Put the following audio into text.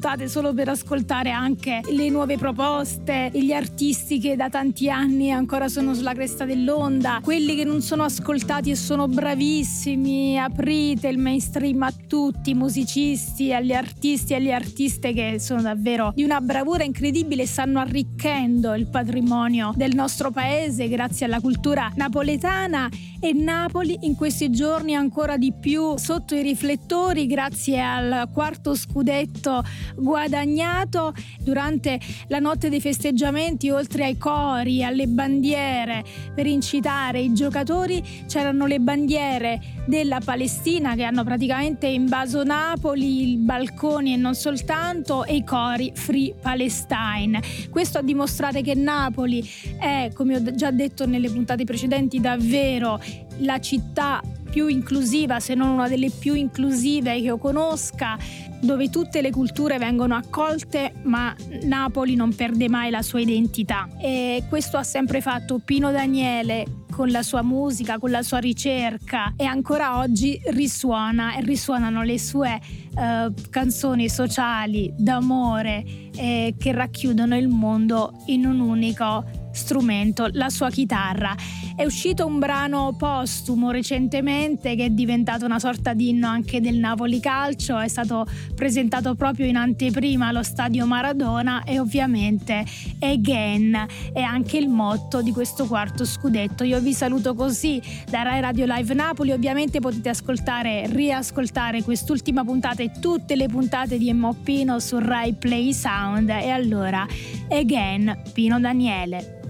puntate solo per ascoltare anche le nuove proposte, gli artisti che da tanti anni ancora sono sulla cresta dell'onda, quelli che non sono ascoltati e sono bravissimi. Aprite il mainstream a tutti, musicisti, agli artisti e alle artiste che sono davvero di una bravura incredibile e stanno arricchendo il patrimonio del nostro paese grazie alla cultura napoletana. E Napoli in questi giorni ancora di più sotto i riflettori grazie al quarto scudetto guadagnato. Durante la notte dei festeggiamenti, oltre ai cori, alle bandiere per incitare i giocatori, c'erano le bandiere della Palestina che hanno praticamente invaso Napoli, i balconi e non soltanto, e i cori Free Palestine. Questo a dimostrare che Napoli è, come ho già detto nelle puntate precedenti, davvero la città più inclusiva, se non una delle più inclusive che io conosca, dove tutte le culture vengono accolte, ma Napoli non perde mai la sua identità. E questo ha sempre fatto Pino Daniele con la sua musica, con la sua ricerca, e ancora oggi risuonano le sue canzoni sociali d'amore che racchiudono il mondo in un unico strumento, la sua chitarra. È uscito un brano postumo recentemente che è diventato una sorta di inno anche del Napoli Calcio, è stato presentato proprio in anteprima allo stadio Maradona e ovviamente Again è anche il motto di questo quarto scudetto. Io vi saluto così da Rai Radio Live Napoli. Ovviamente potete riascoltare quest'ultima puntata e tutte le puntate di Emma Pino su Rai Play Sound. E allora Again, Pino Daniele.